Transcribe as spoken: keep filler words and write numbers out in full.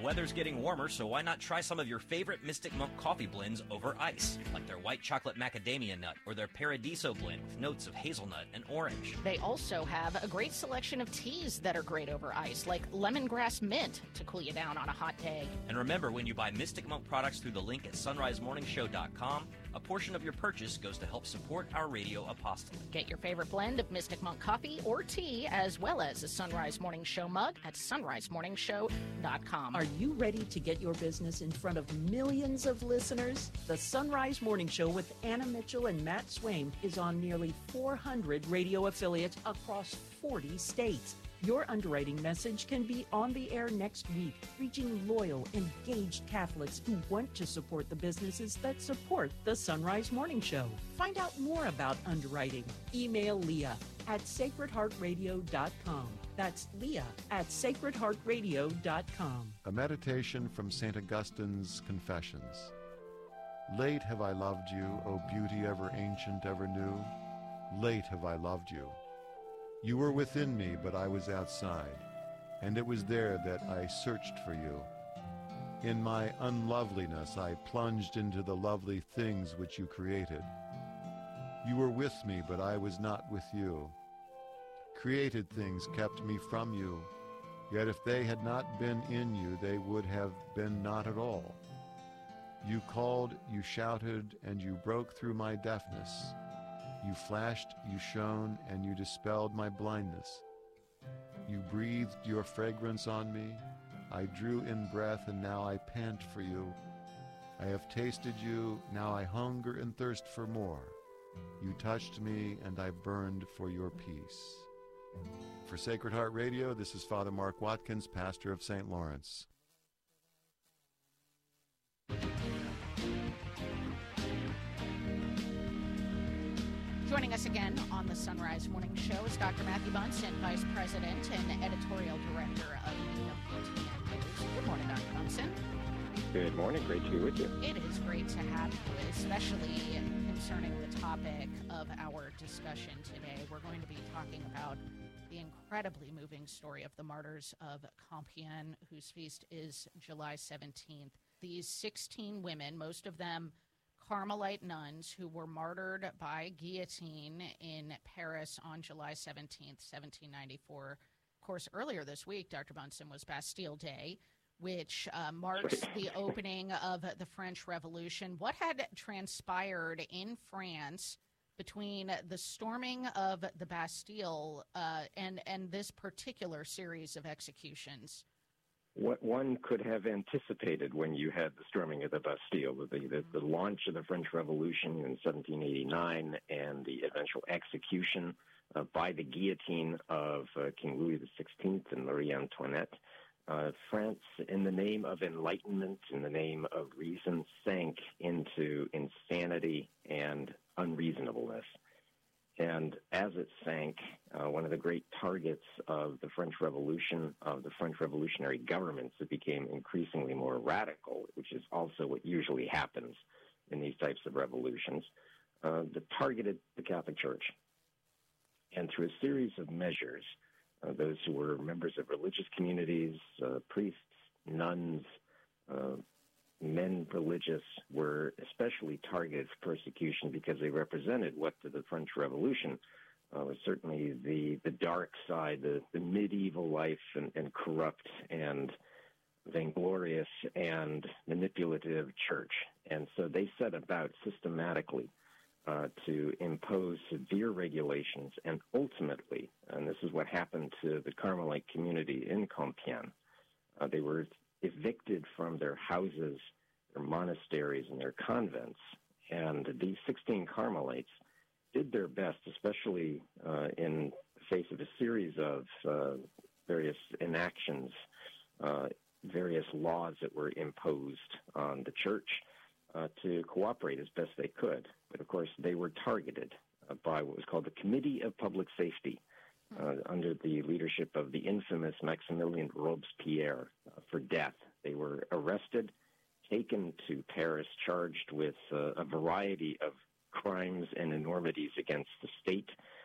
weather's getting warmer, so why not try some of your favorite Mystic Monk coffee blends over ice, like their white chocolate macadamia nut or their Paradiso blend with notes of hazelnut and orange. They also have a great selection of teas that are great over ice, like lemongrass mint to cool you down on a hot day. And remember, when you buy Mystic Monk products through the link at sunrise morning show dot com, a portion of your purchase goes to help support our radio apostolate. Get your favorite blend of Mystic Monk coffee or tea, as well as a Sunrise Morning Show mug at sunrise morning show dot com. Are you ready to get your business in front of millions of listeners? The Sunrise Morning Show with Anna Mitchell and Matt Swain is on nearly four hundred radio affiliates across forty states. Your underwriting message can be on the air next week, reaching loyal, engaged Catholics who want to support the businesses that support the Sunrise Morning Show. Find out more about underwriting. Email Leah at sacred heart radio dot com. That's Leah at sacred heart radio dot com. A meditation from Saint Augustine's Confessions. Late have I loved you, O beauty ever ancient, ever new. Late have I loved you. You were within me, but I was outside, and it was there that I searched for you. In my unloveliness I plunged into the lovely things which you created. You were with me, but I was not with you. Created things kept me from you, yet if they had not been in you, they would have been not at all. You called, you shouted, and you broke through my deafness. You flashed, you shone, and you dispelled my blindness. You breathed your fragrance on me. I drew in breath, and now I pant for you. I have tasted you, now I hunger and thirst for more. You touched me, and I burned for your peace. For Sacred Heart Radio, this is Father Mark Watkins, pastor of Saint Lawrence. Joining us again on the Sunrise Morning Show is Doctor Matthew Bunson, Vice President and Editorial Director of the P T N News. Good morning, Doctor Bunson. Good morning. Great to be with you. It is great to have you, especially concerning the topic of our discussion today. We're going to be talking about the incredibly moving story of the martyrs of Compiègne, whose feast is July seventeenth. These sixteen women, most of them Carmelite nuns, who were martyred by guillotine in Paris on July seventeenth, seventeen ninety-four. Of course, earlier this week, Doctor Bunson, was Bastille Day, which uh, marks the opening of the French Revolution. What had transpired in France between the storming of the Bastille uh, and, and this particular series of executions? What one could have anticipated when you had the storming of the Bastille, the, the, the launch of the French Revolution in seventeen eighty-nine and the eventual execution uh, by the guillotine of uh, King Louis the sixteenth and Marie Antoinette. Uh, France, in the name of enlightenment, in the name of reason, sank into insanity and unreasonableness. And as it sank, uh, one of the great targets of the French Revolution, of the French revolutionary governments that became increasingly more radical, which is also what usually happens in these types of revolutions, uh, that targeted the Catholic Church. And through a series of measures, uh, those who were members of religious communities, uh, priests, nuns, uh, men religious were especially targeted for persecution because they represented what to the French Revolution uh, was certainly the, the dark side, the, the medieval life and, and corrupt and vainglorious and manipulative church. And so they set about systematically uh, to impose severe regulations and ultimately, and this is what happened to the Carmelite community in Compiègne, uh, they were evicted from their houses, their monasteries, and their convents. And these sixteen Carmelites did their best, especially uh, in the face of a series of uh, various inactions, uh, various laws that were imposed on the church, uh, to cooperate as best they could. But, of course, they were targeted uh, by what was called the Committee of Public Safety, Uh, under the leadership of the infamous Maximilien Robespierre, uh, for death. They were arrested, taken to Paris, charged with uh, a variety of crimes and enormities against the state,